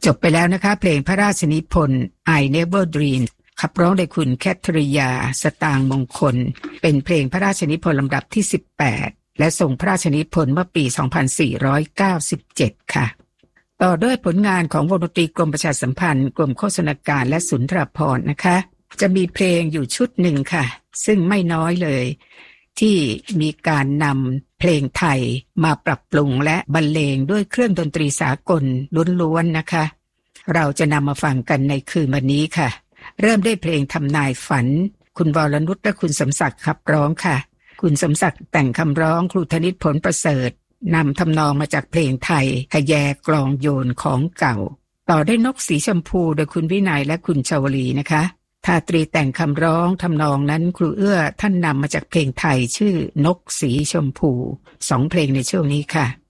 จบไปแล้วนะคะเพลงพระราชนิพนธ์ I Never Dream ขับร้องโดยคุณแคทริยาสตางค์มงคลเป็นเพลงพระราชนิพนธ์ลำดับที่18และทรงพระราชนิพนธ์เมื่อปี2497ค่ะต่อด้วยผลงานของวงดนตรีกรมประชาสัมพันธ์กรมโฆษณาการและสุนทรภรณ์นะคะจะมีเพลงอยู่ชุดหนึ่งค่ะซึ่งไม่น้อยเลยที่มีการนำเพลงไทยมาปรับปรุงและบรรเลงด้วยเครื่องดนตรีสากลล้วนๆนะคะเราจะนำมาฟังกันในคืนวันนี้ค่ะเริ่มด้วยเพลงทำนายฝันคุณวรนุชและคุณสมศักดิ์ขับร้องค่ะคุณสมศักดิ์แต่งคำร้องครูธนิตผลประเสริฐนำทำนองมาจากเพลงไทยทะแยกลองโยนของเก่าต่อด้วยนกสีชมพูโดยคุณวินัยและคุณชวลีนะคะทาตรีแต่งคำร้องทำนองนั้นครูเอื้อท่านนำมาจากเพลงไทยชื่อนกสีชมพู2เพลงในช่วงนี้ค่ะ